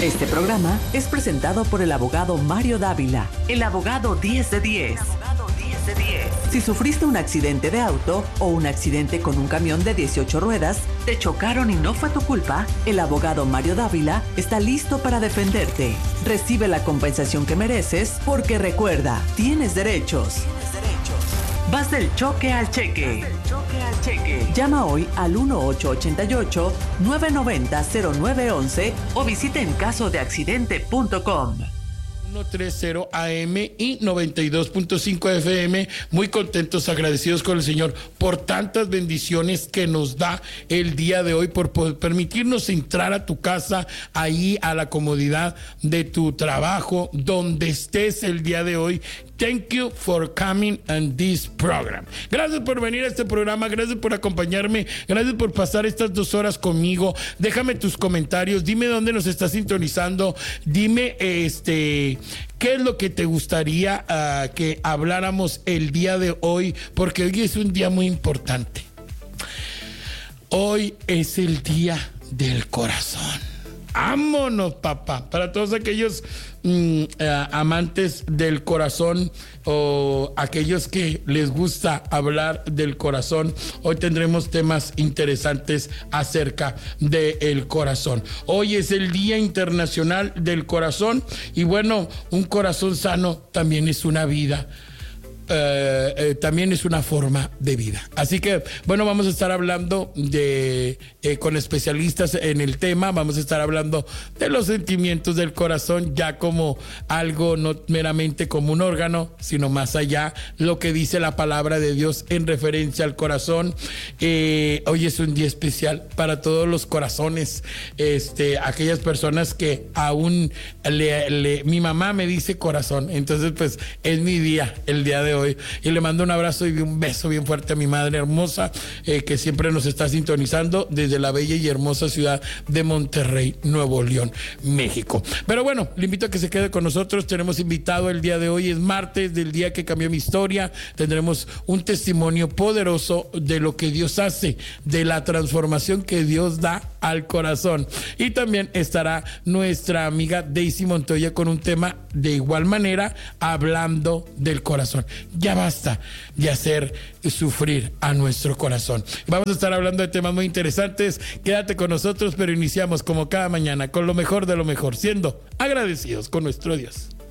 Este programa es presentado por el abogado Mario Dávila, el abogado 10 de 10. Si sufriste un accidente de auto o un accidente con un camión de 18 ruedas, te chocaron y no fue tu culpa, el abogado Mario Dávila está listo para defenderte. Recibe la compensación que mereces porque recuerda, tienes derechos. Vas del choque al cheque. Llama hoy al 1888-990-0911 o visita encasodeaccidente.com. 130 AM y 92.5 FM. Muy contentos, agradecidos con el Señor por tantas bendiciones que nos da el día de hoy, por permitirnos entrar a tu casa, ahí a la comodidad de tu trabajo, donde estés el día de hoy. Thank you for coming on this program. Gracias por venir a este programa, gracias por acompañarme, gracias por pasar estas 2 horas conmigo. Déjame tus comentarios, dime dónde nos estás sintonizando, dime qué es lo que te gustaría que habláramos el día de hoy, porque hoy es un día muy importante. Hoy es el día del corazón. ¡Vámonos, papá! Para todos aquellos amantes del corazón o aquellos que les gusta hablar del corazón, hoy tendremos temas interesantes acerca del corazón. Hoy es el Día Internacional del Corazón y bueno, un corazón sano también es una vida. También es una forma de vida. Así que, bueno, vamos a estar hablando con especialistas en el tema, vamos a estar hablando de los sentimientos del corazón, ya como algo no meramente como un órgano, sino más allá, lo que dice la palabra de Dios en referencia al corazón. Hoy es un día especial para todos los corazones, aquellas personas que aún mi mamá me dice corazón, entonces pues es mi día, el día de hoy. Y le mando un abrazo y un beso bien fuerte a mi madre hermosa, que siempre nos está sintonizando desde la bella y hermosa ciudad de Monterrey, Nuevo León, México. Pero bueno, le invito a que se quede con nosotros. Tenemos invitado el día de hoy, es martes del día que cambió mi historia. Tendremos un testimonio poderoso de lo que Dios hace, de la transformación que Dios da al corazón. Y también estará nuestra amiga Daisy Montoya con un tema de igual manera, hablando del corazón. Ya basta de hacer sufrir a nuestro corazón. Vamos a estar hablando de temas muy interesantes. Quédate con nosotros, pero iniciamos como cada mañana con lo mejor de lo mejor, siendo agradecidos con nuestro Dios.